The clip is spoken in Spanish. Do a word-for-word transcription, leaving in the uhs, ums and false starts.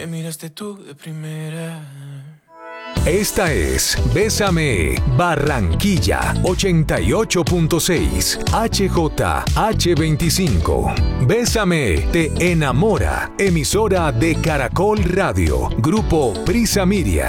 Me miraste tú de primera. Esta es Bésame Barranquilla ochenta y ocho punto seis H J H veinticinco. Bésame te enamora. Emisora de Caracol Radio. Grupo Prisa Media.